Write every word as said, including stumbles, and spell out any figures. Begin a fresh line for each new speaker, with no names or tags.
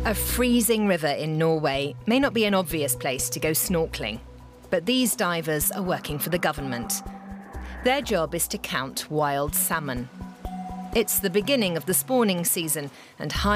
A freezing river in Norway may not be an obvious place to go snorkeling, but these divers are working for the government. Their job is to count wild salmon. It's the beginning of the spawning season, and high